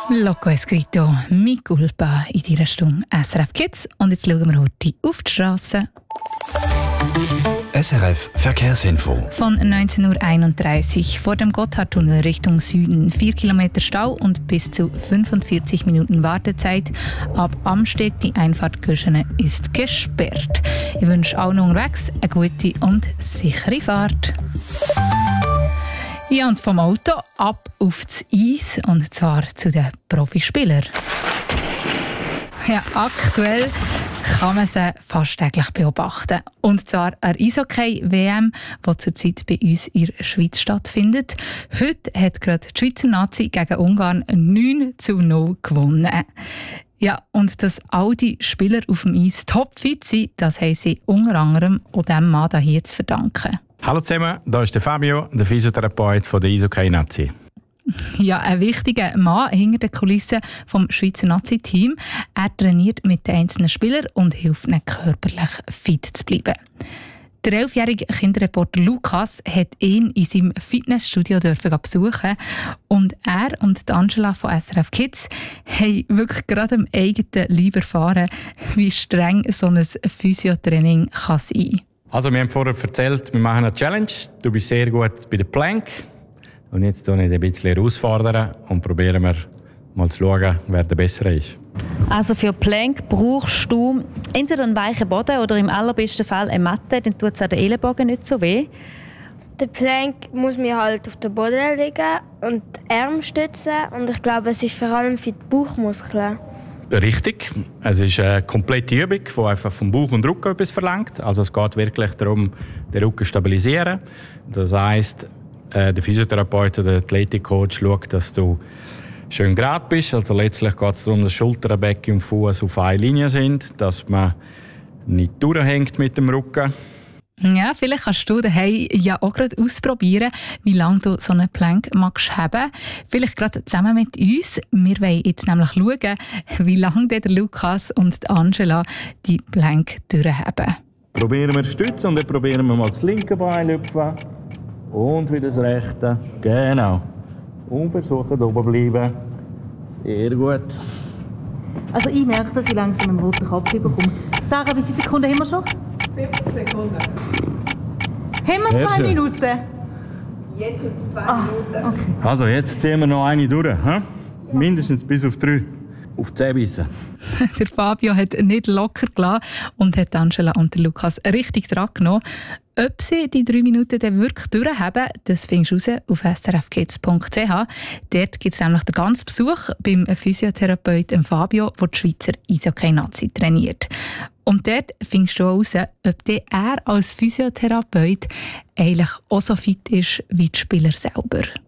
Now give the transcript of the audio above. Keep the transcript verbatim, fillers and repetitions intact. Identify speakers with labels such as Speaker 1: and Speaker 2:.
Speaker 1: Loco Escrito, mi culpa in dieser Stunde S R F Kids. Und jetzt schauen wir heute auf die Straße.
Speaker 2: S R F Verkehrsinfo.
Speaker 1: Von neunzehn Uhr einunddreißig vor dem Gotthardtunnel Richtung Süden. vier Kilometer Stau und bis zu fünfundvierzig Minuten Wartezeit. Ab Amsteg, die Einfahrt Göschene, ist gesperrt. Ich wünsche allen unterwegs eine gute und sichere Fahrt. Ja, und vom Auto ab auf das Eis, und zwar zu den Profispielern. Ja, aktuell kann man sie fast täglich beobachten. Und zwar eine Eishockey-W M, die zurzeit bei uns in der Schweiz stattfindet. Heute hat gerade die Schweizer Nazi gegen Ungarn neun zu null gewonnen. Ja, und dass all die Spieler auf dem Eis topfit sind, das haben sie unter anderem auch diesem Mann hier zu verdanken.
Speaker 3: Hallo zusammen, hier ist der Fabio, der Physiotherapeut von der Eishockey-Nazi.
Speaker 1: Ja, ein wichtiger Mann hinter den Kulissen vom Schweizer Nazi-Team. Er trainiert mit den einzelnen Spielern und hilft ihnen, körperlich fit zu bleiben. Der elfjährige Kinderreporter Lukas hat ihn in seinem Fitnessstudio besuchen, und er und Angela von S R F Kids haben wirklich gerade am eigenen Leib erfahren, wie streng so ein Physiotraining kann sein kann.
Speaker 3: Also wir haben vorher erzählt, wir machen eine Challenge. Du bist sehr gut bei der Plank. Und jetzt tun wir ein bisschen herausfordern und probieren wir mal zu schauen, wer der Bessere ist.
Speaker 4: Also für Plank brauchst du entweder einen weichen Boden oder im allerbesten Fall eine Matte, dann tut es an den Ellenbogen nicht so weh.
Speaker 5: Der Plank muss man halt auf den Boden legen und die Arme stützen. Und ich glaube, es ist vor allem für die Bauchmuskeln.
Speaker 3: Richtig. Es ist eine komplette Übung, die einfach vom Bauch und Rücken etwas verlangt. Also es geht wirklich darum, den Rücken zu stabilisieren. Das heisst, der Physiotherapeut oder der Athletikcoach schaut, dass du schön gerade bist. Also letztlich geht es darum, dass Schulter, Becken und Fuß auf einer Linie sind, dass man nicht durchhängt mit dem Rücken.
Speaker 1: Ja, vielleicht kannst du daheim ja auch gerade ausprobieren, wie lange du so einen Plank magst haben. Vielleicht gerade zusammen mit uns. Wir wollen jetzt nämlich schauen, wie lange der Lukas und die Angela die Plank durchhaben.
Speaker 3: Probieren wir Stützen und dann probieren wir mal das linke Bein hüpfen. Und wieder das rechte. Genau. Und versuchen oben bleiben. Sehr gut.
Speaker 4: Also ich merke, dass ich langsam einen roten Kopf bekomme. Sarah, wie viele Sekunden haben wir schon?
Speaker 6: fünfzig Sekunden.
Speaker 4: Haben wir zwei Minuten?
Speaker 6: Jetzt sind es zwei
Speaker 4: ah,
Speaker 6: Minuten.
Speaker 4: Okay.
Speaker 3: Also jetzt ziehen wir noch eine durch. He? Mindestens bis auf drei. Auf die Zähne bissen.
Speaker 1: Der Fabio hat nicht locker gelassen und hat Angela und Lukas richtig dran genommen. Ob sie die drei Minuten dann wirklich durchhaben, das findest du raus auf s r f kids punkt c h. Dort gibt es nämlich den ganzen Besuch beim Physiotherapeuten Fabio, der die Schweizer Eishockey-Nazi trainiert. Und dort findest du raus, ob er als Physiotherapeut eigentlich auch so fit ist wie die Spieler selber.